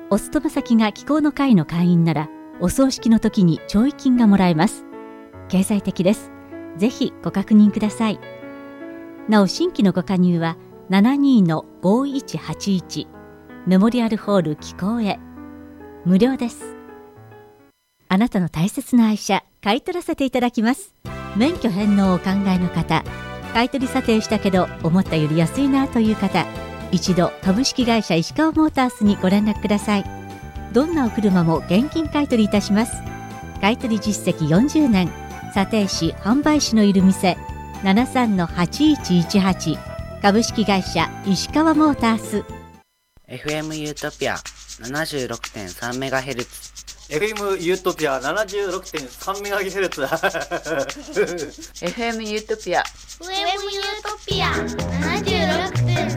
お勤め先が気候の会の会員なら、お葬式の時に弔意金がもらえます。経済的です。ぜひご確認ください。なお、新規のご加入は72-5181メモリアルホール気候へ。無料です。あなたの大切な愛車、買い取らせていただきます。免許返納をお考えの方、買い取り査定したけど思ったより安いなという方、一度株式会社石川モータースにご連絡ください。どんなお車も現金買い取りいたします。買い取り実績40年、査定士販売士のいる店、73-8118株式会社石川モータース。 FM ユートピア 76.3MHz FM ユートピア 76.3MHz FM ユートピア FM ユートピア 76.3